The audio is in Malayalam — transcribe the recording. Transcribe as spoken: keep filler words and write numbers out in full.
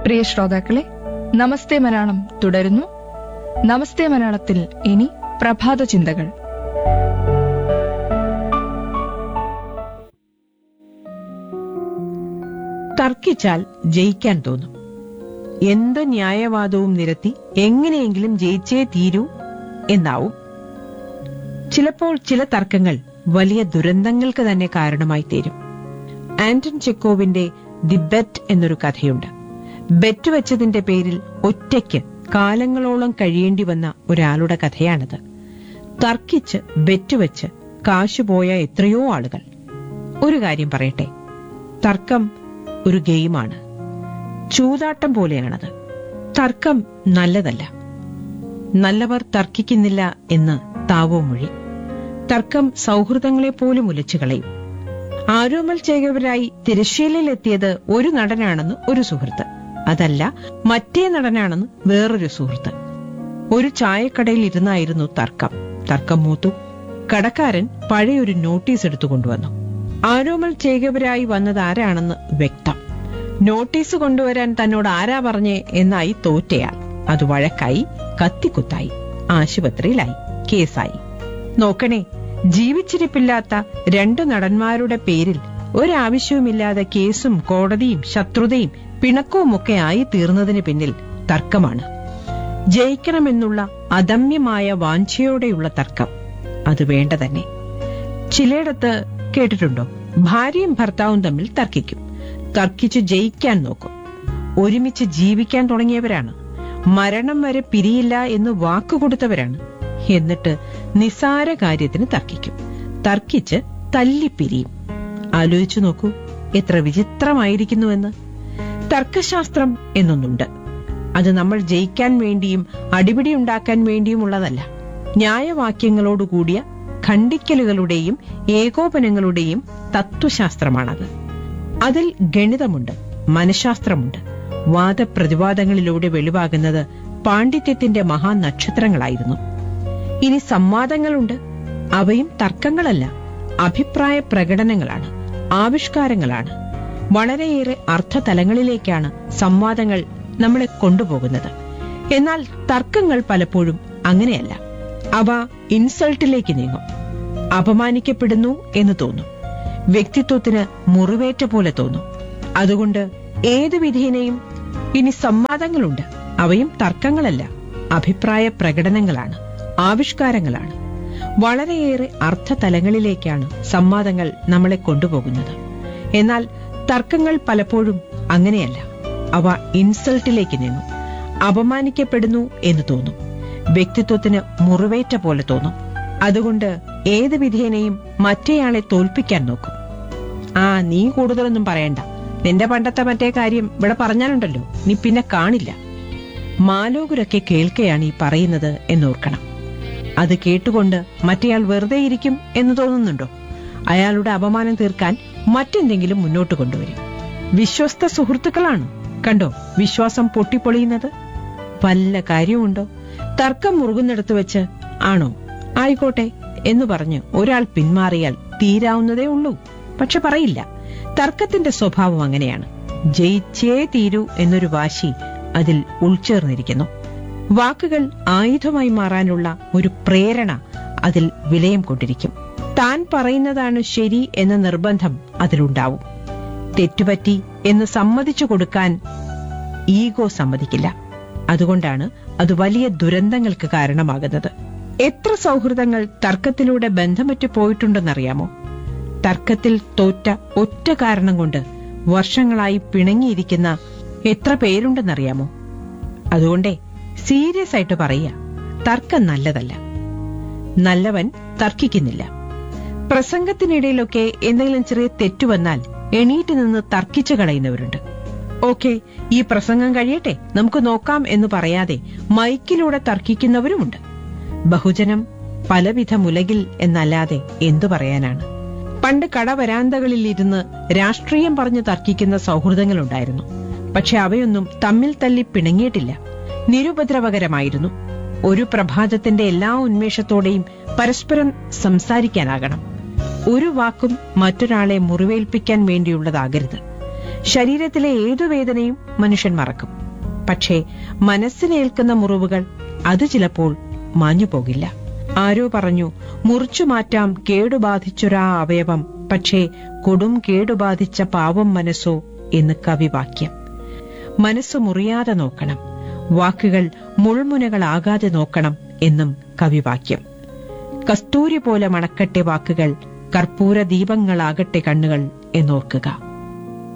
പ്രിയ ശ്രോതാക്കളെ, നമസ്തേ മലയാളം തുടരുന്നു. നമസ്തേ മലയാളത്തിൽ ഇനി പ്രഭാത ചിന്തകൾ. തർക്കിച്ചാൽ ജയിക്കാൻ തോന്നും. എന്ത് ന്യായവാദവും നിരത്തി എങ്ങനെയെങ്കിലും ജയിച്ചേ തീരൂ എന്നാവും. ചിലപ്പോൾ ചില തർക്കങ്ങൾ വലിയ ദുരന്തങ്ങൾക്ക് തന്നെ കാരണമായി തീരും. ആന്റൺ ചെക്കോവിന്റെ ദി ബെറ്റ് എന്നൊരു കഥയുണ്ട്. ബെറ്റ് വെച്ചതിന്റെ പേരിൽ ഒറ്റയ്ക്ക് കാലങ്ങളോളം കഴിയേണ്ടി വന്ന ഒരാളുടെ കഥയാണിത്. തർക്കിച്ച് ബെറ്റ് വെച്ച് കാശുപോയ എത്രയോ ആളുകൾ. ഒരു കാര്യം പറയട്ടെ, തർക്കം ഒരു ഗെയിമാണ്. ചൂതാട്ടം പോലെയാണത്. തർക്കം നല്ലതല്ല. നല്ലവർ തർക്കിക്കുന്നില്ല എന്ന് താവോ മൊഴി. തർക്കം സൗഹൃദങ്ങളെ പോലും ഉലച്ചു കളയും. ആരോമൽ ചേകവരായി തിരശ്ശീലയിലെത്തിയത് ഒരു നടനാണെന്ന് ഒരു സുഹൃത്ത്, അതല്ല മറ്റേ നടനാണെന്ന് വേറൊരു സുഹൃത്ത്. ഒരു ചായക്കടയിൽ ഇരുന്നായിരുന്നു തർക്കം. തർക്കം മൂത്തു. കടക്കാരൻ പഴയൊരു നോട്ടീസ് എടുത്തുകൊണ്ടുവന്നു. ആരോമൽ ചേകവരായി വന്നത് ആരാണെന്ന് വ്യക്തം. നോട്ടീസ് കൊണ്ടുവരാൻ തന്നോട് ആരാ പറഞ്ഞേ എന്നായി തോറ്റയാൾ. അത് വഴക്കായി, കത്തിക്കുത്തായി, ആശുപത്രിയിലായി, കേസായി. നോക്കണേ, ജീവിച്ചിരിപ്പില്ലാത്ത രണ്ടു നടന്മാരുടെ പേരിൽ ഒരാവശ്യവുമില്ലാതെ കേസും കോടതിയും ശത്രുതയും പിണക്കവുമൊക്കെ ആയി തീർന്നതിന് പിന്നിൽ തർക്കമാണ്. ജയിക്കണമെന്നുള്ള അദമ്യമായ വാഞ്ചയോടെയുള്ള തർക്കം. അത് വേണ്ട തന്നെ. ചിലയിടത്ത് കേട്ടിട്ടുണ്ടോ, ഭാര്യയും ഭർത്താവും തമ്മിൽ തർക്കിക്കും. തർക്കിച്ച് ജയിക്കാൻ നോക്കും. ഒരുമിച്ച് ജീവിക്കാൻ തുടങ്ങിയവരാണ്. മരണം വരെ പിരിയില്ല എന്ന് വാക്കുകൊടുത്തവരാണ്. എന്നിട്ട് നിസാര കാര്യത്തിന് തർക്കിക്കും. തർക്കിച്ച് തല്ലിപ്പിരിയും. ആലോചിച്ചു നോക്കൂ, എത്ര വിചിത്രമായിരിക്കുന്നുവെന്ന്. തർക്കശാസ്ത്രം എന്നൊന്നുണ്ട്. അത് നമ്മൾ ജയിക്കാൻ വേണ്ടിയും അടിപിടി ഉണ്ടാക്കാൻ വേണ്ടിയുമുള്ളതല്ല. ന്യായവാക്യങ്ങളോടുകൂടിയ ഖണ്ഡിക്കലുകളുടെയും ഏകോപനങ്ങളുടെയും തത്വശാസ്ത്രമാണത്. അതിൽ ഗണിതമുണ്ട്, മനഃശാസ്ത്രമുണ്ട്. വാദപ്രതിവാദങ്ങളിലൂടെ വെളിവാകുന്നത് പാണ്ഡിത്യത്തിന്റെ മഹാനക്ഷത്രങ്ങളായിരുന്നു. ഇനി സംവാദങ്ങളുണ്ട്. അവയും തർക്കങ്ങളല്ല, അഭിപ്രായ പ്രകടനങ്ങളാണ്, ആവിഷ്കാരങ്ങളാണ്. വളരെയേറെ അർത്ഥതലങ്ങളിലേക്കാണ് സംവാദങ്ങൾ നമ്മളെ കൊണ്ടുപോകുന്നത്. എന്നാൽ തർക്കങ്ങൾ പലപ്പോഴും അങ്ങനെയല്ല. അവ ഇൻസൾട്ടിലേക്ക് നീങ്ങും. അപമാനിക്കപ്പെടുന്നു എന്ന് തോന്നും. വ്യക്തിത്വത്തിന് മുറിവേറ്റ പോലെ തോന്നും. അതുകൊണ്ട് ഏതു വിധേനയും ഇനി സംവാദങ്ങളുണ്ട്. അവയും തർക്കങ്ങളല്ല, അഭിപ്രായ പ്രകടനങ്ങളാണ്, ആവിഷ്കാരങ്ങളാണ്. വളരെയേറെ അർത്ഥതലങ്ങളിലേക്കാണ് സംവാദങ്ങൾ നമ്മളെ കൊണ്ടുപോകുന്നത്. എന്നാൽ തർക്കങ്ങൾ പലപ്പോഴും അങ്ങനെയല്ല. അവ ഇൻസൾട്ടിലേക്ക് നീങ്ങും. അപമാനിക്കപ്പെടുന്നു എന്ന് തോന്നും. വ്യക്തിത്വത്തിന് മുറിവേറ്റ പോലെ തോന്നും. അതുകൊണ്ട് ഏത് വിധേനയും മറ്റേയാളെ തോൽപ്പിക്കാൻ നോക്കും. ആ, നീ കൂടുതലൊന്നും പറയണ്ട, നിന്റെ പണ്ടത്തെ മറ്റേ കാര്യം ഇവിടെ പറഞ്ഞാലുണ്ടല്ലോ, നീ പിന്നെ കാണില്ല. മാലോകരൊക്കെ കേൾക്കെയാണ് ഈ പറയുന്നത് എന്നോർക്കണം. അത് കേട്ടുകൊണ്ട് മറ്റേയാൾ വെറുതെ ഇരിക്കും എന്ന് തോന്നുന്നുണ്ടോ? അയാളുടെ അപമാനം തീർക്കാൻ മറ്റെന്തെങ്കിലും മുന്നോട്ട് കൊണ്ടുവരും. വിശ്വസ്ത സുഹൃത്തുക്കളാണ്. കണ്ടോ വിശ്വാസം പൊട്ടിപ്പൊളിയുന്നത്? വല്ല കാര്യമുണ്ടോ? തർക്കം മുറുകുന്നിടത്ത് വെച്ച് ആണോ, ആയിക്കോട്ടെ എന്ന് പറഞ്ഞ് ഒരാൾ പിന്മാറിയാൽ തീരാവുന്നതേ ഉള്ളൂ. പക്ഷെ പറയില്ല. തർക്കത്തിന്റെ സ്വഭാവം അങ്ങനെയാണ്. ജയിച്ചേ തീരൂ എന്നൊരു വാശി അതിൽ ഉൾച്ചേർന്നിരിക്കുന്നു. വാക്കുകൾ ആയുധമായി മാറാനുള്ള ഒരു പ്രേരണ അതിൽ വിലയം കൊണ്ടിരിക്കും. താൻ പറയുന്നതാണ് ശരി എന്ന നിർബന്ധം അതിലുണ്ടാവും. തെറ്റുപറ്റി എന്ന് സമ്മതിച്ചു കൊടുക്കാൻ ഈഗോ സമ്മതിക്കില്ല. അതുകൊണ്ടാണ് അത് വലിയ ദുരന്തങ്ങൾക്ക് കാരണമാകുന്നത്. എത്ര സൗഹൃദങ്ങൾ തർക്കത്തിലൂടെ ബന്ധമറ്റു പോയിട്ടുണ്ടെന്നറിയാമോ? തർക്കത്തിൽ തോറ്റ ഒറ്റ കാരണം കൊണ്ട് വർഷങ്ങളായി പിണങ്ങിയിരിക്കുന്ന എത്ര പേരുണ്ടെന്നറിയാമോ? അതുകൊണ്ടേ സീരിയസ് ആയിട്ട് പറയുക, തർക്കം നല്ലതല്ല. നല്ലവൻ തർക്കിക്കുന്നില്ല. പ്രസംഗത്തിനിടയിലൊക്കെ എന്തെങ്കിലും ചെറിയ തെറ്റുവന്നാൽ എണീറ്റ് നിന്ന് തർക്കിച്ചു കളയുന്നവരുണ്ട്. ഓക്കെ, ഈ പ്രസംഗം കഴിയട്ടെ, നമുക്ക് നോക്കാം എന്ന് പറയാതെ മൈക്കിലൂടെ തർക്കിക്കുന്നവരുമുണ്ട്. ബഹുജനം പലവിധ മുലകിൽ എന്നല്ലാതെ എന്തു പറയാനാണ്? പണ്ട് കടവരാന്തകളിൽ ഇരുന്ന് രാഷ്ട്രീയം പറഞ്ഞു തർക്കിക്കുന്ന സൗഹൃദങ്ങളുണ്ടായിരുന്നു. പക്ഷെ അവയൊന്നും തമ്മിൽ തല്ലി പിണങ്ങിയിട്ടില്ല. നിരുപദ്രവകരമായിരുന്നു. ഒരു പ്രഭാതത്തിന്റെ എല്ലാ ഉന്മേഷത്തോടെയും പരസ്പരം സംസാരിക്കാനാകണം. ഒരു വാക്കും മറ്റൊരാളെ മുറിവേൽപ്പിക്കാൻ വേണ്ടിയുള്ളതാകരുത്. ശരീരത്തിലെ ഏതു വേദനയും മനുഷ്യൻ മറക്കും. പക്ഷേ മനസ്സിനേൽക്കുന്ന മുറിവുകൾ അത് ചിലപ്പോൾ മാഞ്ഞുപോകില്ല. ആരോ പറഞ്ഞു, മുറിച്ചു മാറ്റാം കേടുബാധിച്ചൊരാ അവയവം, പക്ഷേ കൊടും കേടുബാധിച്ച പാവം മനസ്സോ എന്ന് കവിവാക്യം. മനസ്സ് മുറിയാതെ നോക്കണം, വാക്കുകൾ മുൾമുനകളാകാതെ നോക്കണം എന്നും കവിവാക്യം. കസ്തൂരി പോലെ മണക്കട്ടെ വാക്കുകൾ, കർപ്പൂര ദീപങ്ങളാകട്ടെ കണ്ണുകൾ എന്നോർക്കുക.